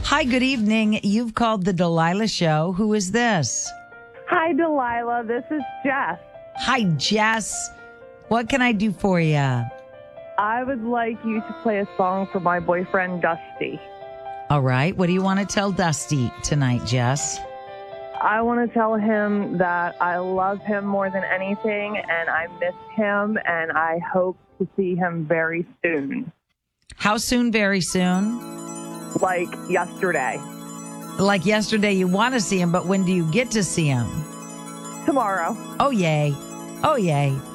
Hi, good evening. You've called the Delilah Show. Who is this? Hi, Delilah. This is Jess. Hi, Jess. What can I do for you? I would like you to play a song for my boyfriend, Dusty. All right. What do you want to tell Dusty tonight, Jess? I want to tell him that I love him more than anything, and I miss him, and I hope to see him very soon. How soon? Very soon? Like yesterday. Like yesterday you want to see him, but when do you get to see him? Tomorrow. Oh, yay. Oh, yay.